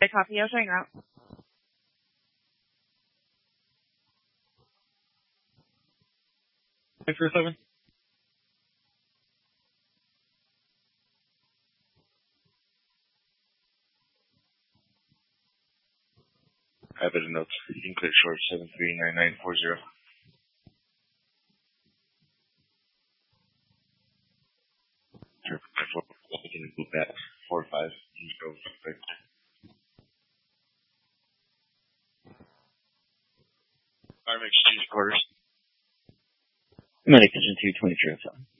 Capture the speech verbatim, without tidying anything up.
I copy you showing out. Six four seven. I have it in notes. You can click short seven three nine nine four zero. Sure. I can move that four five. You can go quick. Arm exchange quarters. Medication two twenty-three oh seven.